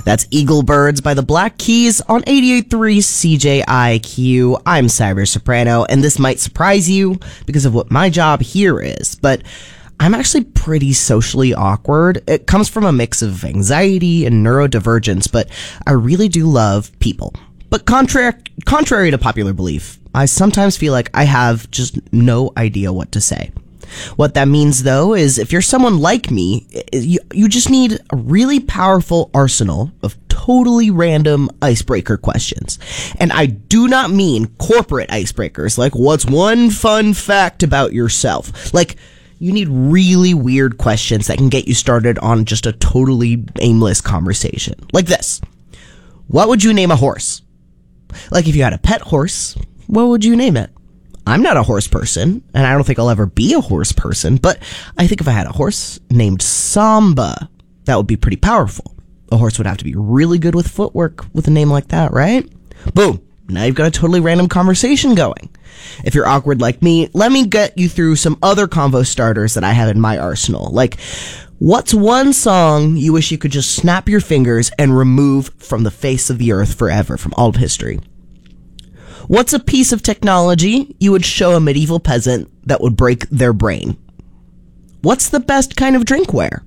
That's Eagle Birds by the Black Keys on 88.3 CJIQ. I'm Cyber Soprano, and this might surprise you because of what my job here is, but I'm actually pretty socially awkward. It comes from a mix of anxiety and neurodivergence, but I really do love people. But contrary to popular belief, I sometimes feel like I have just no idea what to say. What that means, though, is if you're someone like me, you just need a really powerful arsenal of totally random icebreaker questions. And I do not mean corporate icebreakers, like what's one fun fact about yourself? Like, you need really weird questions that can get you started on just a totally aimless conversation. Like this. What would you name a horse? Like if you had a pet horse, what would you name it? I'm not a horse person, and I don't think I'll ever be a horse person, but I think if I had a horse named Samba, that would be pretty powerful. A horse would have to be really good with footwork with a name like that, right? Boom. Now you've got a totally random conversation going. If you're awkward like me, let me get you through some other convo starters that I have in my arsenal. Like, what's one song you wish you could just snap your fingers and remove from the face of the earth forever, from all of history? What's a piece of technology you would show a medieval peasant that would break their brain? What's the best kind of drinkware?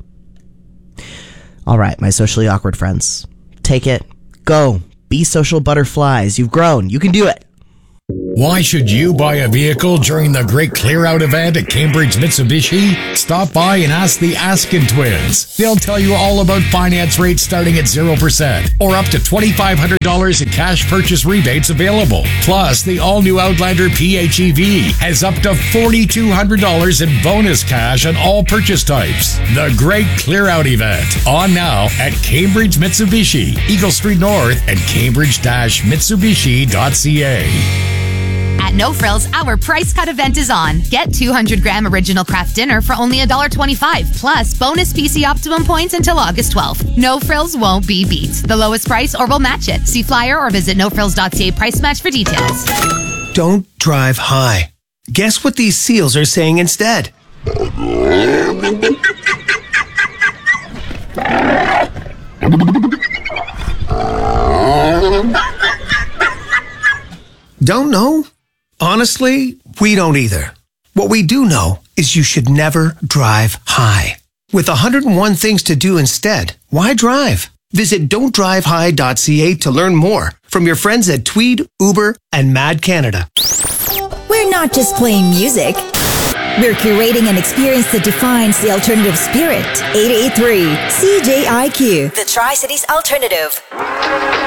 All right, my socially awkward friends, take it, go. Be social butterflies. You've grown. You can do it. Why should you buy a vehicle during the Great Clear Out event at Cambridge Mitsubishi? Stop by and ask the Askin twins. They'll tell you all about finance rates starting at 0% or up to $2,500 in cash purchase rebates available. Plus, the all-new Outlander PHEV has up to $4,200 in bonus cash on all purchase types. The Great Clear Out event, on now at Cambridge Mitsubishi, Eagle Street North, and cambridge-mitsubishi.ca. At No Frills, our price cut event is on. Get 200-gram original craft dinner for only $1.25, plus bonus PC Optimum points until August 12th. No Frills won't be beat. The lowest price or we'll match it. See flyer or visit nofrills.ca price match for details. Don't drive high. Guess what these seals are saying instead? Don't know? Honestly, we don't either. What we do know is you should never drive high. With 101 things to do instead, why drive? Visit don'tdrivehigh.ca to learn more from your friends at Tweed, Uber, and Mad Canada. We're not just playing music. We're curating an experience that defines the alternative spirit. 88.3 CJIQ, the Tri-Cities Alternative.